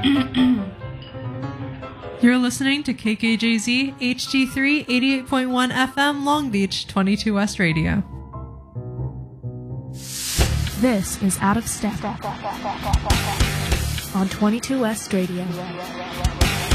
You're listening to KKJZ HD3 88.1 FM Long Beach 22 West Radio. This is Out of Step on 22 West Radio.